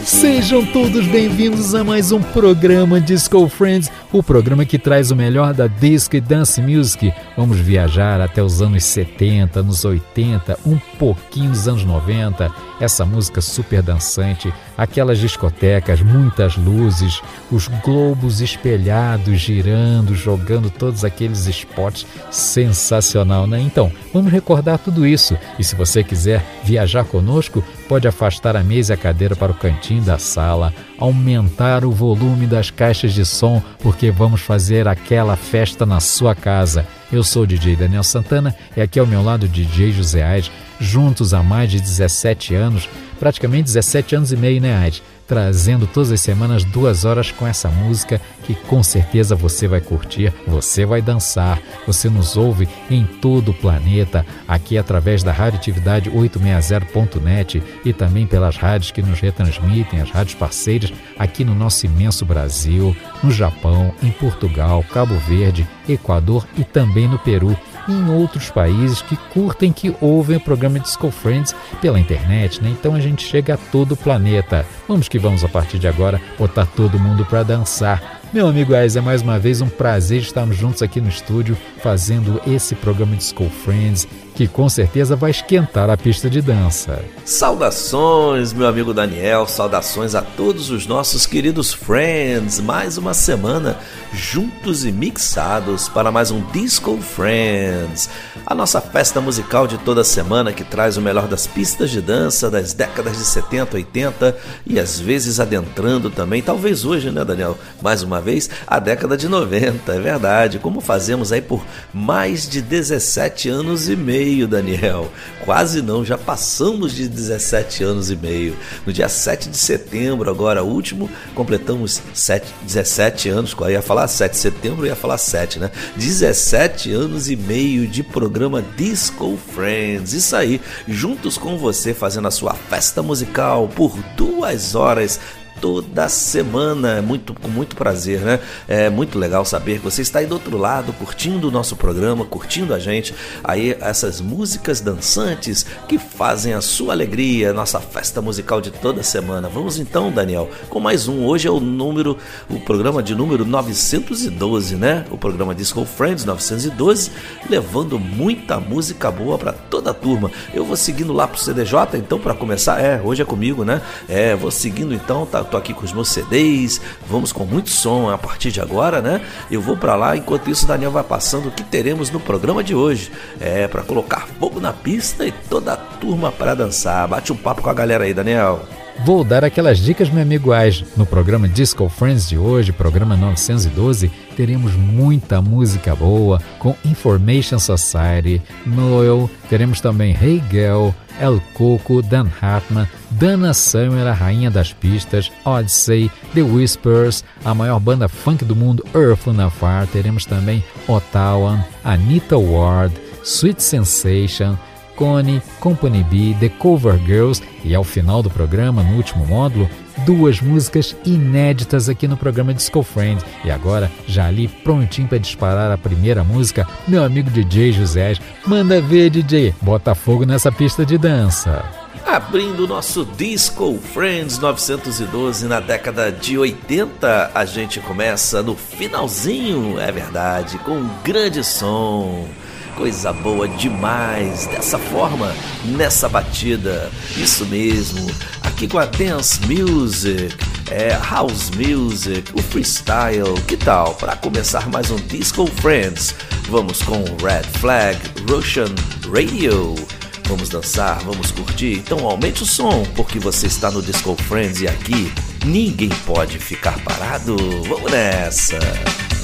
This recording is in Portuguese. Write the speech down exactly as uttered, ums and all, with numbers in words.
Sejam todos bem-vindos a mais um programa Disco Friends, o programa que traz o melhor da disco e dance music. Vamos viajar até os anos setenta, anos oitenta, um pouquinho dos anos noventa, essa música super dançante, aquelas discotecas, muitas luzes, os globos espelhados, girando, jogando todos aqueles spots, sensacional, né? Então, vamos recordar tudo isso. E se você quiser viajar conosco, pode afastar a mesa e a cadeira para o cantinho da sala, aumentar o volume das caixas de som, porque vamos fazer aquela festa na sua casa. Eu sou o D J Daniel Santana e aqui ao meu lado o D J José Aires, juntos há mais de dezessete anos, praticamente dezessete anos e meio, né, Aires? Trazendo todas as semanas duas horas com essa música que com certeza você vai curtir, você vai dançar. Você nos ouve em todo o planeta, aqui através da radioatividade oitocentos e sessenta ponto net e também pelas rádios que nos retransmitem, as rádios parceiras aqui no nosso imenso Brasil, no Japão, em Portugal, Cabo Verde, Equador e também no Peru. E em outros países que curtem, que ouvem o programa Disco Friends pela internet, né? Então a gente chega a todo o planeta. Vamos que vamos, a partir de agora, botar todo mundo para dançar. Meu amigo Ais, é mais uma vez um prazer estarmos juntos aqui no estúdio fazendo esse programa Disco Friends, que com certeza vai esquentar a pista de dança. Saudações, meu amigo Daniel, saudações a todos os nossos queridos friends. Mais uma semana juntos e mixados para mais um Disco Friends, a nossa festa musical de toda semana que traz o melhor das pistas de dança das décadas de setenta, oitenta e às vezes adentrando também, talvez hoje, né, Daniel, mais uma vez, a década de noventa, é verdade, como fazemos aí por mais de dezessete anos e meio, Daniel. Quase não, já passamos de dezessete anos e meio. No dia sete de setembro, agora último, completamos sete, dezessete anos, eu ia falar sete de setembro, eu ia falar sete, né? dezessete anos e meio de programa Disco Friends. Isso aí, juntos com você, fazendo a sua festa musical por duas horas toda semana, é muito, com muito prazer, né? É muito legal saber que você está aí do outro lado, curtindo o nosso programa, curtindo a gente, aí essas músicas dançantes que fazem a sua alegria, nossa festa musical de toda semana. Vamos então, Daniel, com mais um. Hoje é o número, o programa de número novecentos e doze, né? O programa Disco Friends novecentos e doze, levando muita música boa para toda a turma. Eu vou seguindo lá pro C D J, então, para começar, é, hoje é comigo, né? É, vou seguindo então, tá? Tô aqui com os meus C Ds, vamos com muito som a partir de agora, né? Eu vou pra lá, enquanto isso o Daniel vai passando o que teremos no programa de hoje. É, pra colocar fogo na pista e toda a turma pra dançar. Bate um papo com a galera aí, Daniel. Vou dar aquelas dicas, meu amigo Ais. No programa Disco Friends de hoje, programa novecentos e doze, teremos muita música boa com Information Society, Noel, teremos também Hey Girl, El Coco, Dan Hartman, Dana Summer, a rainha das pistas, Odyssey, The Whispers, a maior banda funk do mundo, Earth and Fire, teremos também Ottawa, Anita Ward, Sweet Sensation, Connie, Company B, The Cover Girls e ao final do programa, no último módulo, duas músicas inéditas aqui no programa Disco Friends. E agora, já ali prontinho para disparar a primeira música, meu amigo D J José, manda ver, D J, bota fogo nessa pista de dança. Abrindo o nosso Disco Friends novecentos e doze na década de oitenta, a gente começa no finalzinho, é verdade, com um grande som. Coisa boa demais, dessa forma, nessa batida, isso mesmo, aqui com a Dance Music, é, House Music, o Freestyle, que tal? Para começar mais um Disco Friends, vamos com Red Flag, Russian Radio, vamos dançar, vamos curtir, então aumente o som, porque você está no Disco Friends e aqui ninguém pode ficar parado, vamos nessa!